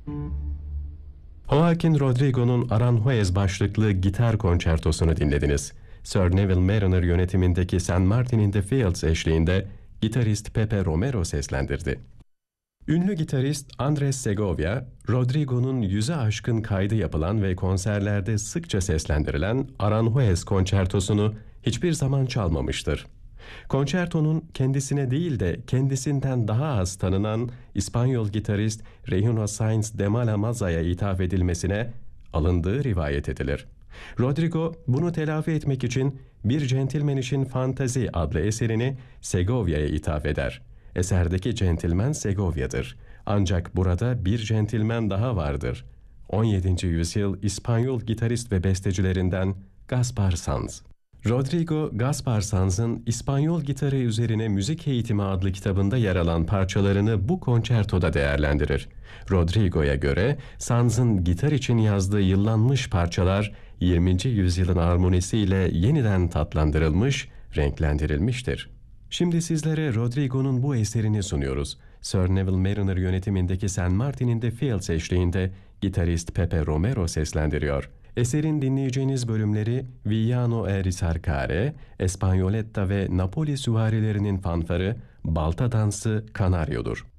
Joaquin Rodrigo'nun Aranjuez başlıklı gitar konçertosunu dinlediniz. Sir Neville Mariner yönetimindeki St. Martin in the Fields eşliğinde gitarist Pepe Romero seslendirdi. Ünlü gitarist Andres Segovia, Rodrigo'nun 100'e aşkın kaydı yapılan ve konserlerde sıkça seslendirilen Aranjuez konçertosunu hiçbir zaman çalmamıştır. Konçertonun kendisine değil de kendisinden daha az tanınan İspanyol gitarist Reuno Sainz de Malamaza'ya ithaf edilmesine alındığı rivayet edilir. Rodrigo bunu telafi etmek için Bir Centilmen için Fantazi adlı eserini Segovia'ya ithaf eder. Eserdeki centilmen Segovia'dır. Ancak burada bir centilmen daha vardır. 17. yüzyıl İspanyol gitarist ve bestecilerinden Gaspar Sanz. Rodrigo, Gaspar Sanz'ın İspanyol gitarı üzerine müzik eğitimi adlı kitabında yer alan parçalarını bu konçertoda değerlendirir. Rodrigo'ya göre Sanz'ın gitar için yazdığı yıllanmış parçalar 20. yüzyılın armonisiyle yeniden tatlandırılmış, renklendirilmiştir. Şimdi sizlere Rodrigo'nun bu eserini sunuyoruz. Sir Neville Mariner yönetimindeki St. Martin in the Fields eşliğinde gitarist Pepe Romero seslendiriyor. Eserin dinleyeceğiniz bölümleri Villano e Risarcare, Espanyoletta ve Napoli süvarilerinin fanfarı, Balta Dansı, Kanaryo'dur.